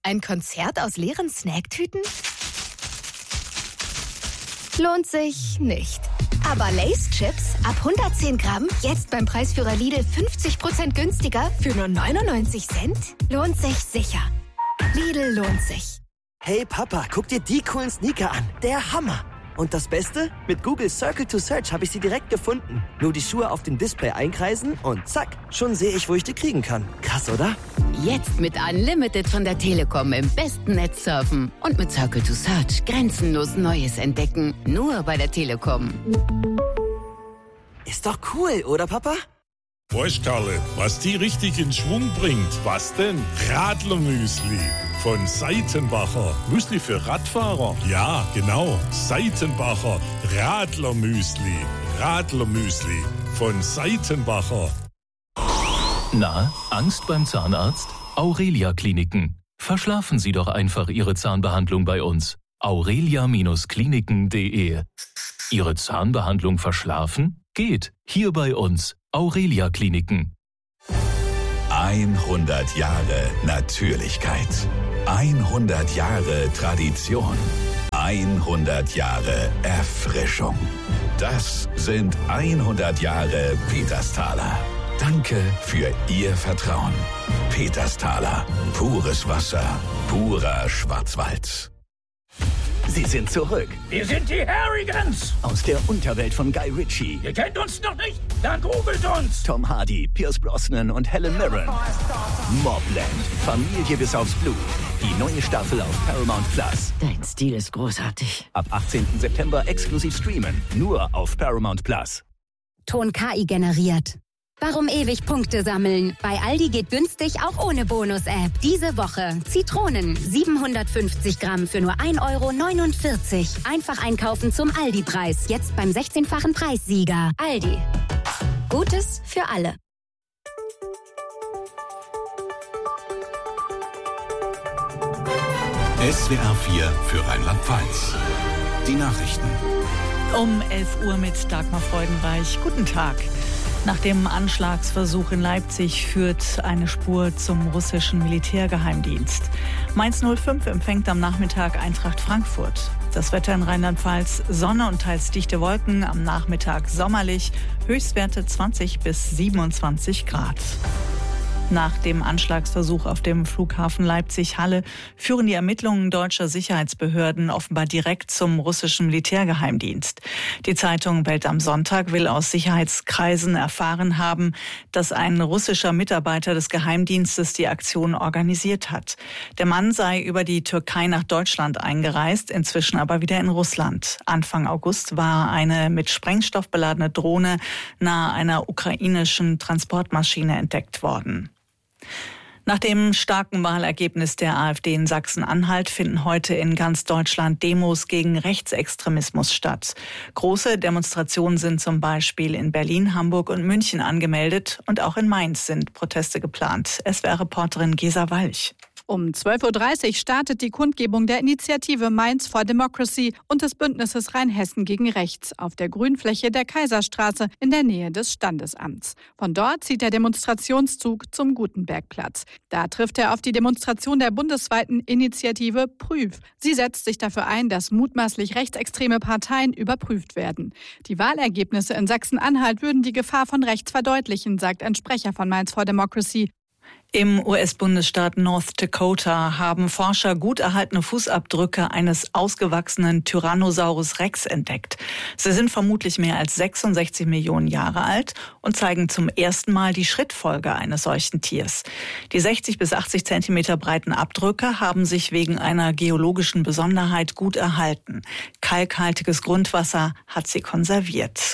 Ein Konzert aus leeren Snacktüten? Lohnt sich nicht. Aber Lay's Chips ab 110 Gramm, jetzt beim Preisführer Lidl 50% günstiger für nur 99 Cent? Lohnt sich sicher. Lidl lohnt sich. Hey Papa, guck dir die coolen Sneaker an. Der Hammer. Und das Beste? Mit Google Circle to Search habe ich sie direkt gefunden. Nur die Schuhe auf dem Display einkreisen und zack, schon sehe ich, wo ich die kriegen kann. Krass, oder? Jetzt mit Unlimited von der Telekom im besten Netz surfen. Und mit Circle to Search grenzenlos Neues entdecken. Nur bei der Telekom. Ist doch cool, oder Papa? Weißt Karle, was die richtig in Schwung bringt? Was denn? Radlermüsli von Seitenbacher. Müsli für Radfahrer? Ja, genau. Seitenbacher Radlermüsli. Radlermüsli von Seitenbacher. Na, Angst beim Zahnarzt? Aurelia Kliniken. Verschlafen Sie doch einfach Ihre Zahnbehandlung bei uns. aurelia-kliniken.de. Ihre Zahnbehandlung verschlafen? Geht. Hier bei uns. Aurelia Kliniken. 100 Jahre Natürlichkeit. 100 Jahre Tradition. 100 Jahre Erfrischung. Das sind 100 Jahre Petersthaler. Danke für Ihr Vertrauen. Petersthaler. Pures Wasser. Purer Schwarzwald. Sie sind zurück. Wir sind die Harrigans. Aus der Unterwelt von Guy Ritchie. Ihr kennt uns noch nicht? Dann googelt uns. Tom Hardy, Pierce Brosnan und Helen Mirren. Mobland. Familie bis aufs Blut. Die neue Staffel auf Paramount Plus. Dein Stil ist großartig. Ab 18. September exklusiv streamen. Nur auf Paramount Plus. Ton KI generiert. Warum ewig Punkte sammeln? Bei Aldi geht günstig auch ohne Bonus-App. Diese Woche Zitronen 750 Gramm für nur 1,49 €. Einfach einkaufen zum Aldi-Preis. Jetzt beim 16-fachen Preissieger. Aldi. Gutes für alle. SWR 4 für Rheinland-Pfalz. Die Nachrichten. Um 11 Uhr mit Dagmar Freudenreich. Guten Tag. Nach dem Anschlagsversuch in Leipzig führt eine Spur zum russischen Militärgeheimdienst. Mainz 05 empfängt am Nachmittag Eintracht Frankfurt. Das Wetter in Rheinland-Pfalz: Sonne und teils dichte Wolken, am Nachmittag sommerlich, Höchstwerte 20 bis 27 Grad. Nach dem Anschlagsversuch auf dem Flughafen Leipzig-Halle führen die Ermittlungen deutscher Sicherheitsbehörden offenbar direkt zum russischen Militärgeheimdienst. Die Zeitung Welt am Sonntag will aus Sicherheitskreisen erfahren haben, dass ein russischer Mitarbeiter des Geheimdienstes die Aktion organisiert hat. Der Mann sei über die Türkei nach Deutschland eingereist, inzwischen aber wieder in Russland. Anfang August war eine mit Sprengstoff beladene Drohne nahe einer ukrainischen Transportmaschine entdeckt worden. Nach dem starken Wahlergebnis der AfD in Sachsen-Anhalt finden heute in ganz Deutschland Demos gegen Rechtsextremismus statt. Große Demonstrationen sind zum Beispiel in Berlin, Hamburg und München angemeldet und auch in Mainz sind Proteste geplant. SWR-Reporterin Gesa Walch. Um 12.30 Uhr startet die Kundgebung der Initiative Mainz for Democracy und des Bündnisses Rheinhessen gegen Rechts auf der Grünfläche der Kaiserstraße in der Nähe des Standesamts. Von dort zieht der Demonstrationszug zum Gutenbergplatz. Da trifft er auf die Demonstration der bundesweiten Initiative Prüf. Sie setzt sich dafür ein, dass mutmaßlich rechtsextreme Parteien überprüft werden. Die Wahlergebnisse in Sachsen-Anhalt würden die Gefahr von rechts verdeutlichen, sagt ein Sprecher von Mainz for Democracy. Im US-Bundesstaat North Dakota haben Forscher gut erhaltene Fußabdrücke eines ausgewachsenen Tyrannosaurus Rex entdeckt. Sie sind vermutlich mehr als 66 Millionen Jahre alt und zeigen zum ersten Mal die Schrittfolge eines solchen Tiers. Die 60 bis 80 Zentimeter breiten Abdrücke haben sich wegen einer geologischen Besonderheit gut erhalten. Kalkhaltiges Grundwasser hat sie konserviert.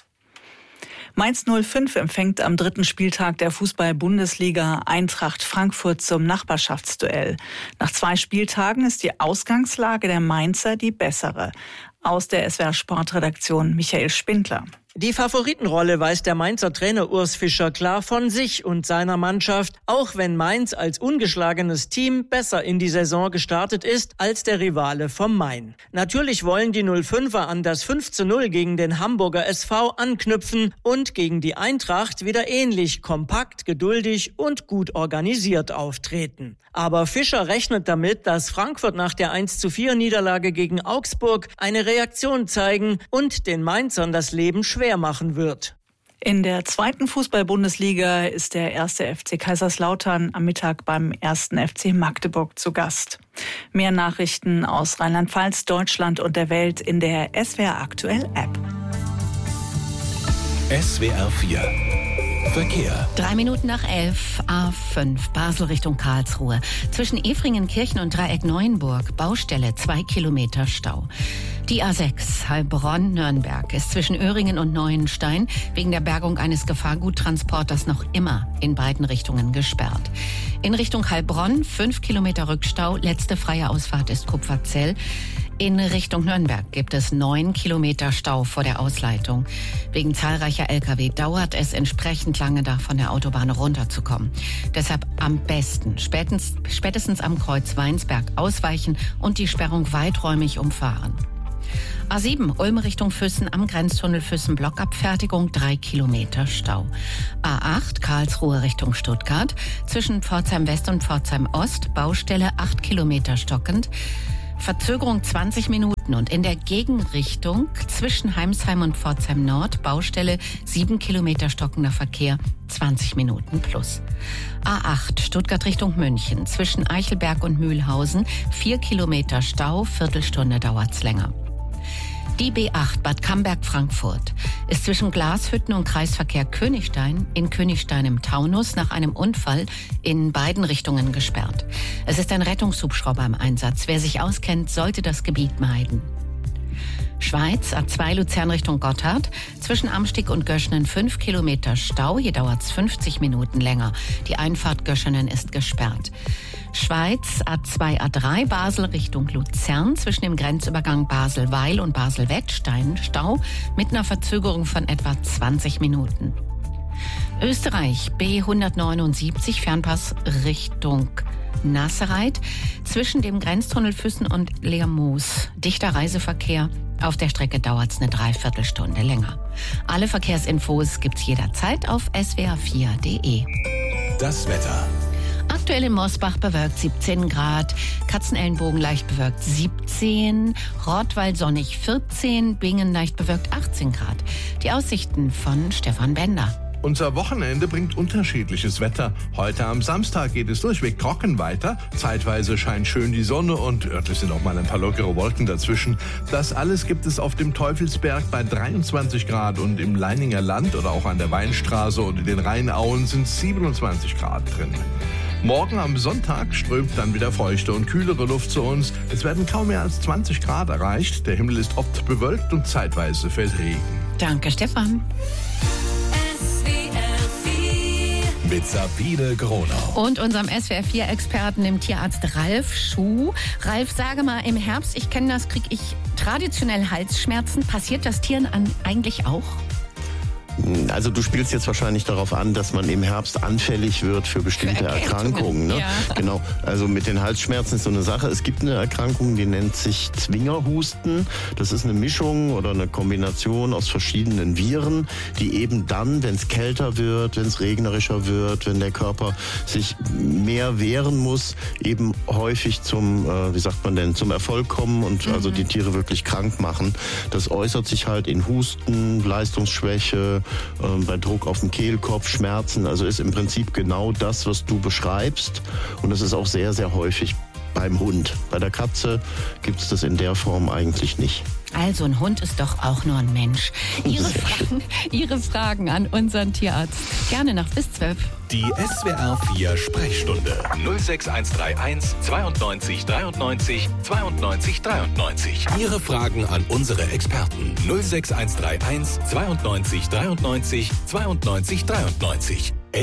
Mainz 05 empfängt am 3. Spieltag der Fußball-Bundesliga Eintracht Frankfurt zum Nachbarschaftsduell. Nach 2 Spieltagen ist die Ausgangslage der Mainzer die bessere. Aus der SWR-Sportredaktion Michael Spindler. Die Favoritenrolle weiß der Mainzer Trainer Urs Fischer klar von sich und seiner Mannschaft, auch wenn Mainz als ungeschlagenes Team besser in die Saison gestartet ist als der Rivale vom Main. Natürlich wollen die 05er an das 5:0 gegen den Hamburger SV anknüpfen und gegen die Eintracht wieder ähnlich kompakt, geduldig und gut organisiert auftreten. Aber Fischer rechnet damit, dass Frankfurt nach der 1:4 gegen Augsburg eine Reaktion zeigen und den Mainzern das Leben schwer machen wird. In der 2. Fußball-Bundesliga ist der 1. FC Kaiserslautern am Mittag beim 1. FC Magdeburg zu Gast. Mehr Nachrichten aus Rheinland-Pfalz, Deutschland und der Welt in der SWR Aktuell App. SWR 4 Verkehr. 11:03, A5, Basel Richtung Karlsruhe. Zwischen Efringenkirchen und Dreieck-Neuenburg, Baustelle, 2 Kilometer Stau. Die A6, Heilbronn-Nürnberg, ist zwischen Öhringen und Neuenstein wegen der Bergung eines Gefahrguttransporters noch immer in beiden Richtungen gesperrt. In Richtung Heilbronn 5 Kilometer Rückstau, letzte freie Ausfahrt ist Kupferzell. In Richtung Nürnberg gibt es 9 Kilometer Stau vor der Ausleitung. Wegen zahlreicher Lkw dauert es entsprechend lange, da von der Autobahn runterzukommen. Deshalb am besten spätestens am Kreuz Weinsberg ausweichen und die Sperrung weiträumig umfahren. A7, Ulm Richtung Füssen, am Grenztunnel Füssen Blockabfertigung, 3 Kilometer Stau. A8, Karlsruhe Richtung Stuttgart, zwischen Pforzheim West und Pforzheim Ost, Baustelle 8 Kilometer stockend. Verzögerung 20 Minuten und in der Gegenrichtung zwischen Heimsheim und Pforzheim Nord, Baustelle 7 Kilometer stockender Verkehr, 20 Minuten plus. A8, Stuttgart Richtung München, zwischen Eichelberg und Mühlhausen, 4 Kilometer Stau, Viertelstunde dauert's länger. Die B8 Bad Camberg-Frankfurt ist zwischen Glashütten und Kreisverkehr Königstein in Königstein im Taunus nach einem Unfall in beiden Richtungen gesperrt. Es ist ein Rettungshubschrauber im Einsatz. Wer sich auskennt, sollte das Gebiet meiden. Schweiz, A2 Luzern Richtung Gotthard, zwischen Amstig und Göschenen 5 Kilometer Stau. Hier dauert's 50 Minuten länger. Die Einfahrt Göschenen ist gesperrt. Schweiz, A2, A3, Basel Richtung Luzern, zwischen dem Grenzübergang Basel-Weil und Basel-Wettstein Stau mit einer Verzögerung von etwa 20 Minuten. Österreich, B179, Fernpass Richtung Nassereit, zwischen dem Grenztunnel Füssen und Lermoos. Dichter Reiseverkehr. Auf der Strecke dauert's eine Dreiviertelstunde länger. Alle Verkehrsinfos gibt's jederzeit auf swr4.de. Das Wetter. Aktuell in Mosbach bewölkt 17 Grad, Katzenellenbogen leicht bewölkt 17, Rottweil sonnig 14, Bingen leicht bewölkt 18 Grad. Die Aussichten von Stefan Bender. Unser Wochenende bringt unterschiedliches Wetter. Heute am Samstag geht es durchweg trocken weiter. Zeitweise scheint schön die Sonne und örtlich sind auch mal ein paar lockere Wolken dazwischen. Das alles gibt es auf dem Teufelsberg bei 23 Grad und im Leininger Land oder auch an der Weinstraße und in den Rheinauen sind 27 Grad drin. Morgen am Sonntag strömt dann wieder feuchte und kühlere Luft zu uns. Es werden kaum mehr als 20 Grad erreicht. Der Himmel ist oft bewölkt und zeitweise fällt Regen. Danke, Stefan. Mit Sabine Gronau. Und unserem SWR4-Experten, dem Tierarzt Ralf Schuh. Ralf, sage mal, im Herbst, ich kenne das, kriege ich traditionell Halsschmerzen. Passiert das Tieren eigentlich auch? Also du spielst jetzt wahrscheinlich darauf an, dass man im Herbst anfällig wird für bestimmte Erkrankungen. Ne? Ja. Genau, also mit den Halsschmerzen ist so eine Sache. Es gibt eine Erkrankung, die nennt sich Zwingerhusten. Das ist eine Mischung oder eine Kombination aus verschiedenen Viren, die eben dann, wenn es kälter wird, wenn es regnerischer wird, wenn der Körper sich mehr wehren muss, eben häufig zum Erfolg kommen und also die Tiere wirklich krank machen. Das äußert sich halt in Husten, Leistungsschwäche, bei Druck auf den Kehlkopf, Schmerzen. Also ist im Prinzip genau das, was du beschreibst. Und das ist auch sehr, sehr häufig beim Hund. Bei der Katze gibt es das in der Form eigentlich nicht. Also ein Hund ist doch auch nur ein Mensch. Ihre Fragen an unseren Tierarzt. Gerne noch bis 12. Die SWR 4 Sprechstunde 06131 92 93 92 93. Ihre Fragen an unsere Experten 06131 92 93 92 93.